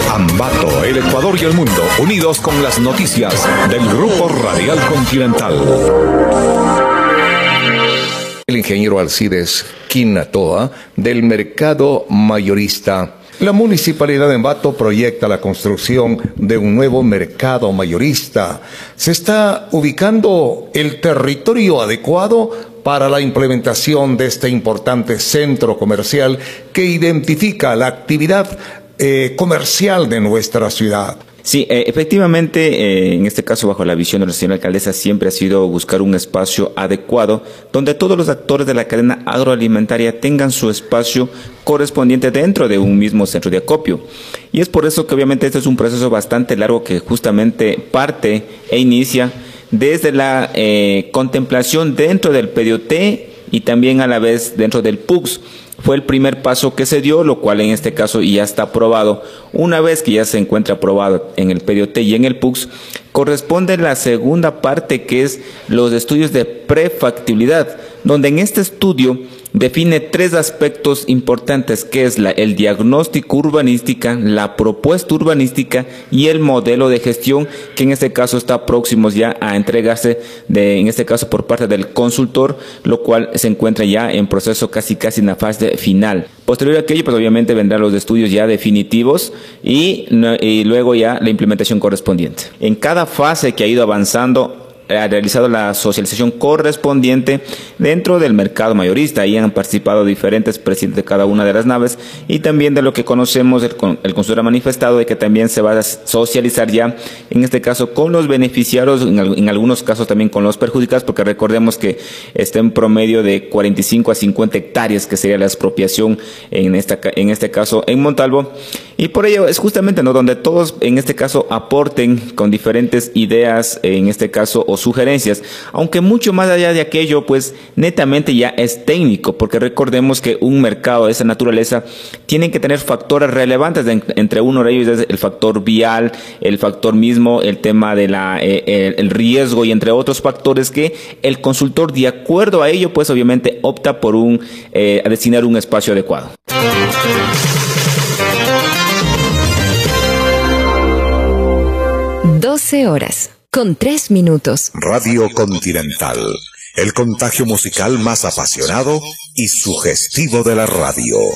Ambato, el Ecuador y el mundo, unidos con las noticias del Grupo Radial Continental. El ingeniero Alcides Quinatoa, del Mercado Mayorista. La Municipalidad de Ambato proyecta la construcción de un nuevo mercado mayorista. Se está ubicando el territorio adecuado para la implementación de este importante centro comercial que identifica la actividad comercial de nuestra ciudad. Sí, efectivamente, en este caso, bajo la visión de la señora alcaldesa, siempre ha sido buscar un espacio adecuado donde todos los actores de la cadena agroalimentaria tengan su espacio correspondiente dentro de un mismo centro de acopio. Y es por eso que obviamente este es un proceso bastante largo que justamente parte e inicia desde la contemplación dentro del PDOT y también a la vez dentro del PUCS. Fue el primer paso que se dio, lo cual en este caso ya está aprobado. Una vez que ya se encuentra aprobado en el PDOT y en el PUCS, corresponde la segunda parte, que es los estudios de prefactibilidad, donde en este estudio define tres aspectos importantes, que es el diagnóstico urbanística, la propuesta urbanística y el modelo de gestión, que en este caso está próximos ya a entregarse, en este caso por parte del consultor, lo cual se encuentra ya en proceso casi en la fase final. Posterior a aquello, pues obviamente vendrán los estudios ya definitivos y luego ya la implementación correspondiente. En cada fase que ha ido avanzando, ha realizado la socialización correspondiente dentro del mercado mayorista. Ahí han participado diferentes presidentes de cada una de las naves, y también de lo que conocemos, el consultor ha manifestado de que también se va a socializar ya, en este caso con los beneficiarios, en algunos casos también con los perjudicados, porque recordemos que está en promedio de 45 a 50 hectáreas, que sería la expropiación en este caso en Montalvo. Y por ello es justamente donde todos en este caso aporten con diferentes ideas, en este caso, o sugerencias, aunque mucho más allá de aquello, pues netamente ya es técnico, porque recordemos que un mercado de esa naturaleza tiene que tener factores relevantes, entre uno de ellos es el factor vial, el factor mismo, el tema de el riesgo, y entre otros factores que el consultor, de acuerdo a ello, pues obviamente opta por a destinar un espacio adecuado. 12:03. Radio Continental, el contagio musical más apasionado y sugestivo de la radio.